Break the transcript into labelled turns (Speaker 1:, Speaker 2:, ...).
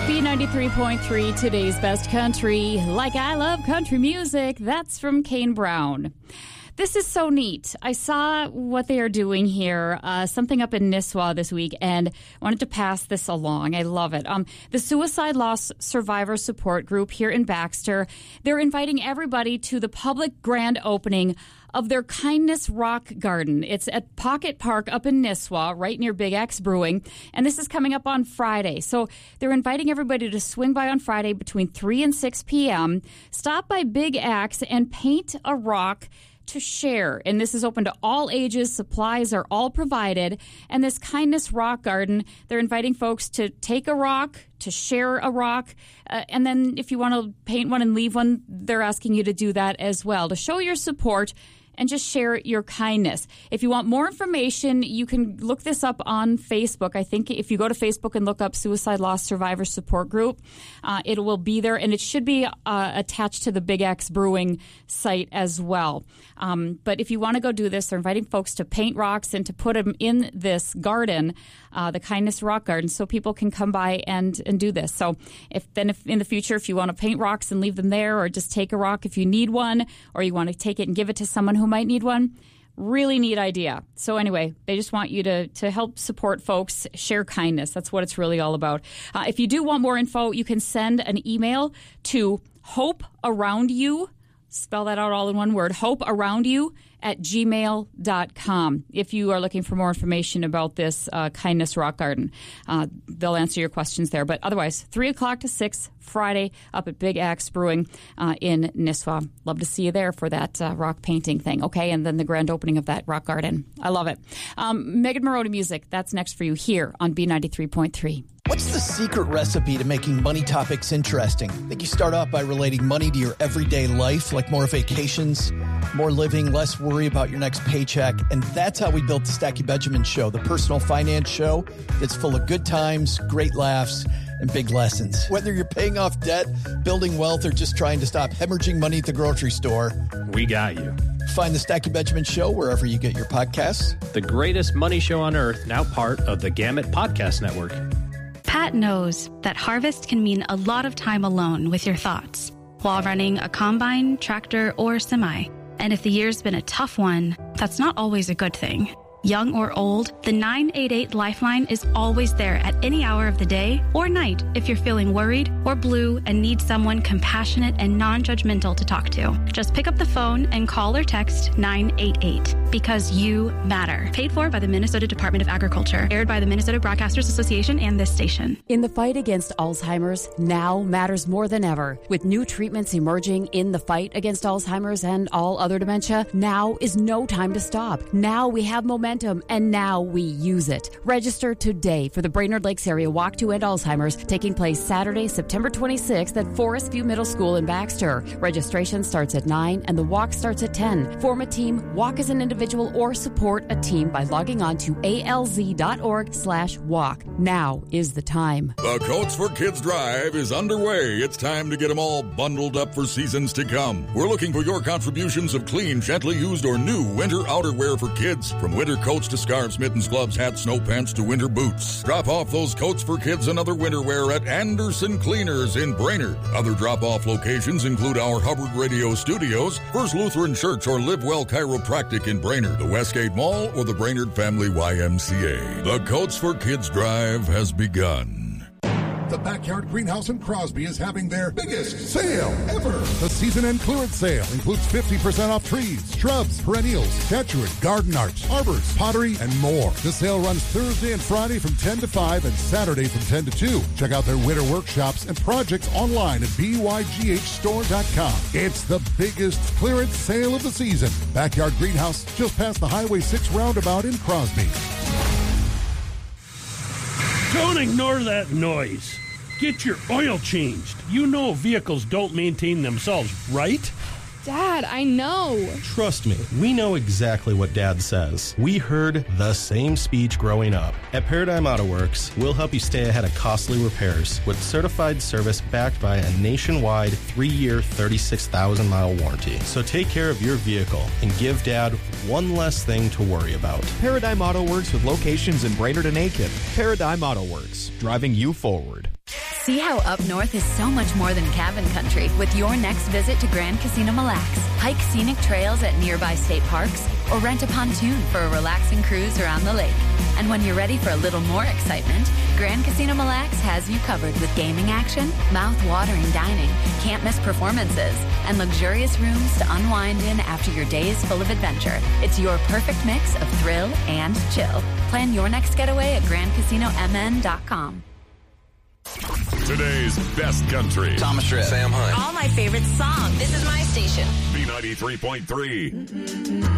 Speaker 1: B93.3, today's best country. Like I love country music. That's from Kane Brown. This is so neat. I saw what they are doing here, something up in Nisswa this week, and wanted to pass this along. I love it. The Suicide Loss Survivor Support Group here in Baxter, they're inviting everybody to the public grand opening of their Kindness Rock Garden. It's at Pocket Park up in Nisswa, right near Big X Brewing, and this is coming up on Friday. So they're inviting everybody to swing by on Friday between 3 and 6 p.m., stop by Big X and paint a rock to share. And this is open to all ages. Supplies are all provided. And this Kindness Rock Garden, they're inviting folks to take a rock, to share a rock, and then if you want to paint one and leave one, they're asking you to do that as well, to show your support and just share your kindness. If you want more information, you can look this up on Facebook. I think if you go to Facebook and look up Suicide Loss Survivor Support Group, it will be there, and it should be attached to the Big X Brewing site as well. But if you want to go do this, they're inviting folks to paint rocks and to put them in this garden, the Kindness Rock Garden, so people can come by and do this. So if in the future, if you want to paint rocks and leave them there, or just take a rock if you need one, or you want to take it and give it to someone who might need one, really neat idea. So anyway, they just want you to help support folks, share kindness. That's what it's really all about. If you do want more info, you can send an email to hopearoundyou, spell that out all in one word, hopearoundyou @gmail.com. If you are looking for more information about this Kindness Rock Garden, they'll answer your questions there. But otherwise, 3 o'clock to 6, Friday, up at Big X Brewing in Nisswa. Love to see you there for that rock painting thing, okay? And then the grand opening of that rock garden. I love it. Megan Maroney music, that's next for you here on B93.3.
Speaker 2: What's the secret recipe to making money topics interesting? I think you start off by relating money to your everyday life, like more vacations, more living, less worry about your next paycheck. And that's how we built the Stacey Benjamin Show, the personal finance show that's full of good times, great laughs, and big lessons. Whether you're paying off debt, building wealth, or just trying to stop hemorrhaging money at the grocery store,
Speaker 3: we got you.
Speaker 2: Find the Stacey Benjamin Show wherever you get your podcasts.
Speaker 3: The greatest money show on earth, now part of the Gamut Podcast Network.
Speaker 4: Pat knows that harvest can mean a lot of time alone with your thoughts while running a combine, tractor, or semi. And if the year's been a tough one, that's not always a good thing. Young or old, the 988 Lifeline is always there at any hour of the day or night if you're feeling worried or blue and need someone compassionate and non-judgmental to talk to. Just pick up the phone and call or text 988 because you matter. Paid for by the Minnesota Department of Agriculture. Aired by the Minnesota Broadcasters Association and this station.
Speaker 1: In the fight against Alzheimer's, now matters more than ever. With new treatments emerging in the fight against Alzheimer's and all other dementia, now is no time to stop. Now we have momentum, and now we use it. Register today for the Brainerd Lakes Area Walk to End Alzheimer's, taking place Saturday, September 26th at Forest View Middle School in Baxter. Registration starts at 9 and the walk starts at 10. Form a team, walk as an individual, or support a team by logging on to alz.org/walk. Now is the time.
Speaker 5: The Coats for Kids Drive is underway. It's time to get them all bundled up for seasons to come. We're looking for your contributions of clean, gently used, or new winter outerwear for kids. From winter coats to scarves, mittens, gloves, hats, snow pants to winter boots. Drop off those coats for kids and other winter wear at Anderson Cleaners in Brainerd. Other drop-off locations include our Hubbard Radio Studios, First Lutheran Church, or Live Well Chiropractic in Brainerd, the Westgate Mall, or the Brainerd Family YMCA. The Coats for Kids Drive has begun.
Speaker 6: The Backyard Greenhouse in Crosby is having their biggest sale ever. The season-end clearance sale includes 50% off trees, shrubs, perennials, statuary, garden art, arbors, pottery, and more. The sale runs Thursday and Friday from 10 to 5 and Saturday from 10 to 2. Check out their winter workshops and projects online at byghstore.com. It's the biggest clearance sale of the season. Backyard Greenhouse, just past the Highway 6 roundabout in Crosby.
Speaker 7: Don't ignore that noise. Get your oil changed. You know vehicles don't maintain themselves, right?
Speaker 8: Dad, I know.
Speaker 9: Trust me, we know exactly what Dad says. We heard the same speech growing up. At Paradigm Auto Works, we'll help you stay ahead of costly repairs with certified service backed by a nationwide 3-year, 36,000-mile warranty. So take care of your vehicle and give Dad one less thing to worry about.
Speaker 10: Paradigm Auto Works with locations in Brainerd and Aiken. Paradigm Auto Works, driving you forward. See how up north is so much more than cabin country with your next visit to Grand Casino Mille Lacs. Hike scenic trails at nearby state parks or rent a pontoon for a relaxing cruise around the lake. And when you're ready for a little more excitement, Grand Casino Mille Lacs has you covered with gaming action, mouth-watering dining, can't-miss performances, and luxurious rooms to unwind in after your day is full of adventure. It's your perfect mix of thrill and chill. Plan your next getaway at GrandCasinoMN.com.
Speaker 11: Today's best country.
Speaker 12: Thomas Rhett. Sam Hunt.
Speaker 13: All my favorite songs. This is my station.
Speaker 11: B93.3.